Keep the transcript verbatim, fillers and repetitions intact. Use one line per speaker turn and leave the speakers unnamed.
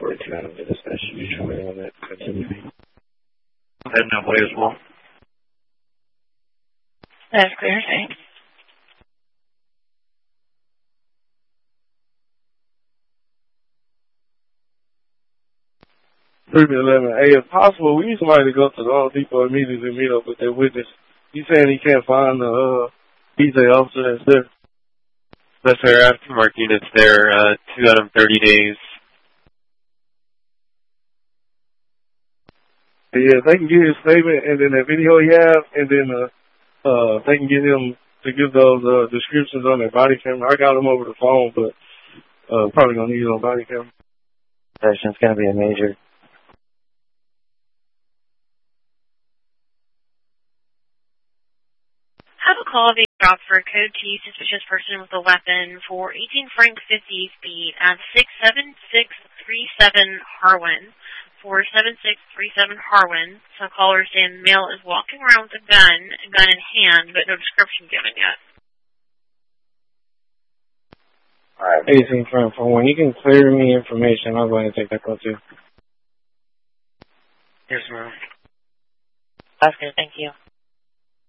forty-two out of the dispatch mutual on that continuity.
Heading that way as well.
That's clear, thanks.
three eleven. Hey, if possible, we need somebody to go to the Home Depot immediately to meet up with their witness. He's saying he can't find the uh, D J officer that's there.
That's our aftermarket units there, uh, two out of thirty days.
Yeah, if they can get his statement and then that video he have, and then uh, uh, they can get him to give those uh, descriptions on their body camera. I got him over the phone, but uh, probably going to need it on body camera.
Session's going to be a major.
Have a call being dropped for a code T suspicious person with a weapon for eighteen Frank fifty speed at six seven six three seven Harwin. four seven six three seven Harwin. So caller saying male is walking around with a gun, a gun in hand, but no description given yet.
Alright. eighteen Frank, for when you can clear me information, I'll go ahead and take that call too.
Yes, ma'am.
That's good, thank you.